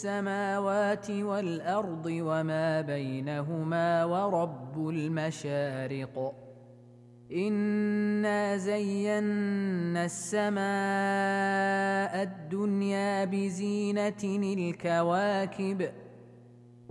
السماوات والأرض وما بينهما ورب المشارق إنا زينا السماء الدنيا بزينة الكواكب